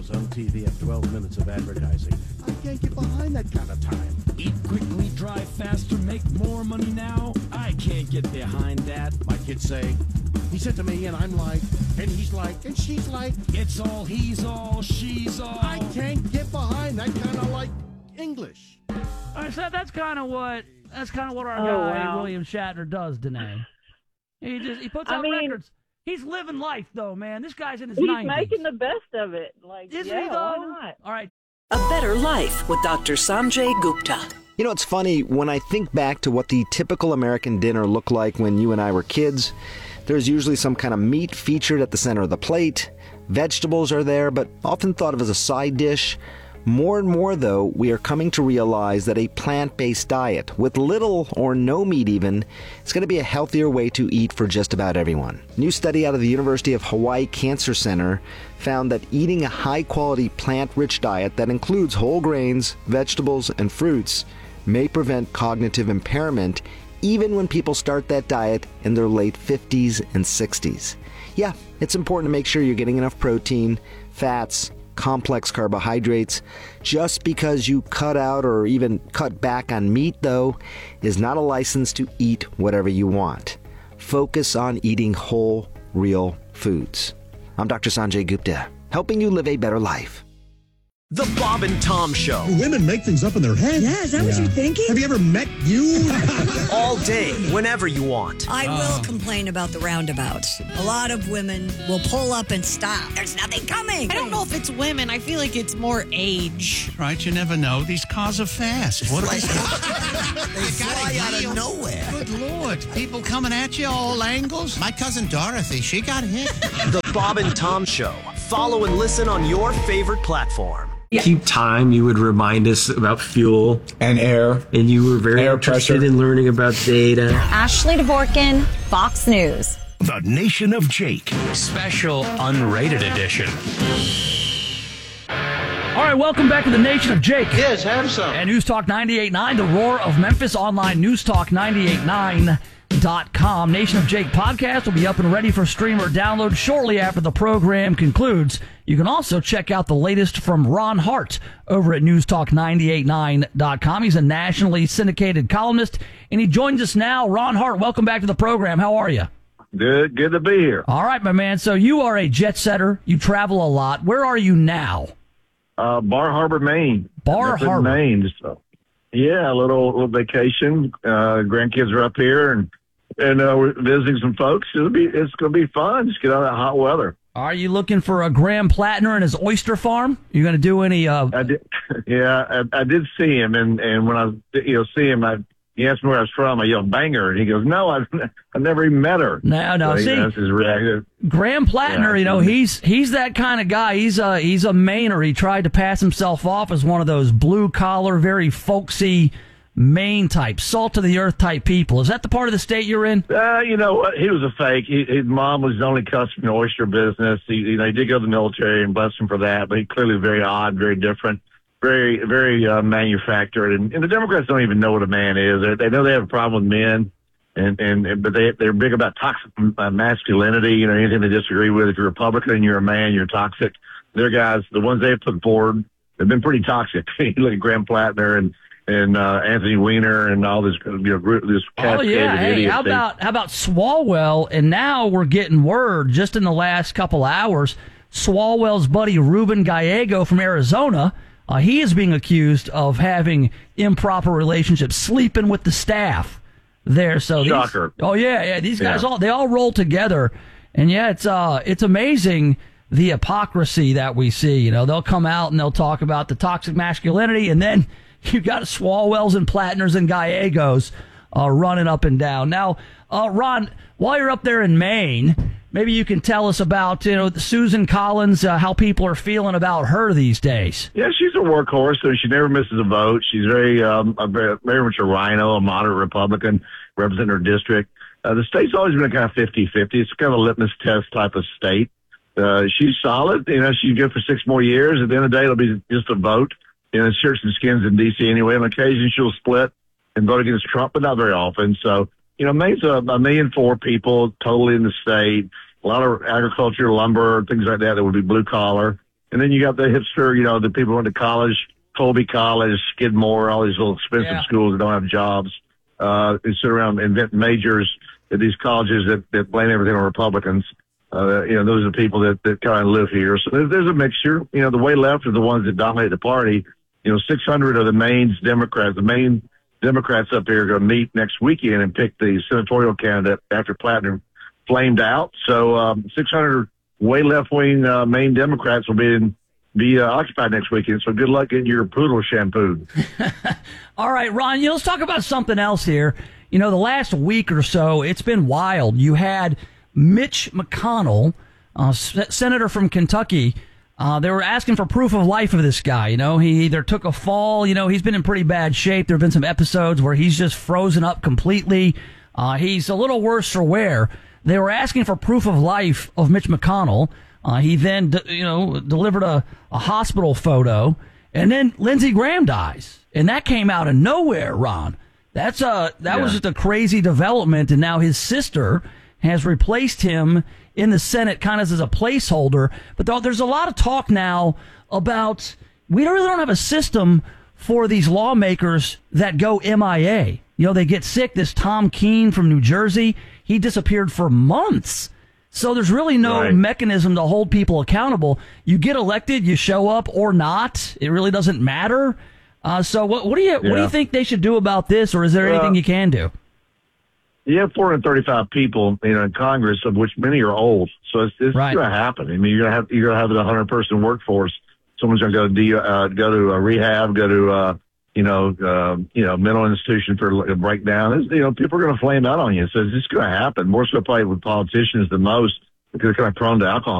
commercials on TV have 12 minutes of advertising. I can't get behind that kind of time. Eat quickly, drive faster, make more money now. I can't get behind that. My kids say, he said to me, and I'm like, and he's like, and she's like, it's all, he's all, she's all. I can't get behind that kind of like English. All right, so that's kind of what our guy William Shatner does, Danae. He puts out records. He's living life, though, man. This guy's in his 90s. He's making the best of it. Like, Isn't yeah, he, though? why not? All right. A Better Life with Dr. Sanjay Gupta. You know, it's funny, when I think back to what the typical American dinner looked like when you and I were kids, there's usually some kind of meat featured at the center of the plate. Vegetables are there, but often thought of as a side dish. More and more, though, we are coming to realize that a plant-based diet, with little or no meat even, is going to be a healthier way to eat for just about everyone. A new study out of the University of Hawaii Cancer Center found that eating a high-quality plant-rich diet that includes whole grains, vegetables, and fruits may prevent cognitive impairment even when people start that diet in their late 50s and 60s. Yeah, it's important to make sure you're getting enough protein, fats, complex carbohydrates. Just because you cut out or even cut back on meat, though, is not a license to eat whatever you want. Focus on eating whole, real foods. I'm Dr. Sanjay Gupta, helping you live a better life. The Bob and Tom Show. Women make things up in their head. Yeah, is that what you're thinking? Have you ever met you? All day, whenever you want. I will complain about the roundabouts. A lot of women will pull up and stop. There's nothing coming. I don't know if it's women. I feel like it's more age. Right, you never know. These cars are fast. What are they? They fly out of nowhere. Good Lord. People coming at you all angles. My cousin Dorothy, she got hit. The Bob and Tom Show. Follow and listen on your favorite platform. Keep time, you would remind us about fuel and air. And you were very interested in learning about data. Ashley Dvorkin, Fox News. The Nation of Jake. Special unrated edition. All right, welcome back to the Nation of Jake. Yes, have some. And News Talk 98.9, the roar of Memphis, online News Talk 98.9.com. Nation of Jake podcast will be up and ready for stream or download shortly after the program concludes. You can also check out the latest from Ron Hart over at newstalk989.com. He's a nationally syndicated columnist, and he joins us now. Ron Hart, welcome back to the program. How are you? Good to be here. All right, my man. So you are a jet setter. You travel a lot. Where are you now? Bar Harbor, Maine. Bar Harbor, Maine. So, yeah, a little vacation. Grandkids are up here, and we're visiting some folks. It's gonna be fun. Just get out of that hot weather. Are you looking for a Graham Plattner and his oyster farm? You going to do any? I did. Yeah, I did see him, and when I see him, he asked me where I was from. I yelled "Banger," and he goes, "No, I've never even met her." No. So see, that's his reaction. Graham Plattner, he's that kind of guy. He's a Mainer. He tried to pass himself off as one of those blue collar, very folksy Maine type, salt of the earth type people. Is that the part of the state you're in? You know what? He was a fake. His mom was the only customer in the oyster business. He did go to the military, and bless him for that. But he clearly very odd, very different, very manufactured. And the Democrats don't even know what a man is. They know they have a problem with men, but they're big about toxic masculinity. Anything they disagree with. If you're a Republican and you're a man, you're toxic. Their guys, the ones they've put forward, have been pretty toxic. You look at Graham Plattner and Anthony Weiner and all this group, this cascade of idiots. How about Swalwell? And now we're getting word just in the last couple hours, Swalwell's buddy Ruben Gallego from Arizona, he is being accused of having improper relationships, sleeping with the staff there. So shocker. These guys they all roll together, and it's amazing the hypocrisy that we see. They'll come out and they'll talk about the toxic masculinity, and then you've got Swalwells and Plattners and Gallegos running up and down. Now, Ron, while you're up there in Maine, maybe you can tell us about Susan Collins, how people are feeling about her these days. Yeah, she's a workhorse, so she never misses a vote. She's very much a rhino, a moderate Republican, representing her district. The state's always been a kind of 50-50. It's kind of a litmus test type of state. She's solid. She's good for 6 more years. At the end of the day, it'll be just a vote. Shirts and skins in D.C. anyway. On occasion, she'll split and vote against Trump, but not very often. So, Maine's a 1.4 million people totally in the state. A lot of agriculture, lumber, things like that would be blue collar. And then you got the hipster, the people who went to college, Colby College, Skidmore, all these little expensive schools that don't have jobs. They sit around and invent majors at these colleges that blame everything on Republicans. Those are the people that kind of live here. So there's a mixture. The way left are the ones that dominate the party. 600 of the main Democrats up here are going to meet next weekend and pick the senatorial candidate after Platinum flamed out. So 600 way left-wing Maine Democrats will be occupied next weekend. So good luck getting your poodle shampooed. All right, Ron, let's talk about something else here. The last week or so, it's been wild. You had Mitch McConnell, senator from Kentucky. They were asking for proof of life of this guy. He either took a fall. He's been in pretty bad shape. There have been some episodes where he's just frozen up completely. He's a little worse for wear. They were asking for proof of life of Mitch McConnell. He then, delivered a hospital photo, and then Lindsey Graham dies, and that came out of nowhere. Ron, that was just a crazy development, and now his sister has replaced him in the Senate, kind of as a placeholder. But there's a lot of talk now about we really don't have a system for these lawmakers that go MIA. They get sick. This Tom Keene from New Jersey, he disappeared for months. So there's really no mechanism to hold people accountable. You get elected, you show up or not. It really doesn't matter. So what do you think they should do about this, or is there anything you can do? You have 435 people, in Congress, of which many are old. So it's going to happen. I mean, you're going to have a 100-person workforce. Someone's going to go to a rehab, go to mental institution for a breakdown. People are going to flame out on you. So it's just going to happen. More so probably with politicians than most, because they're kind of prone to alcohol.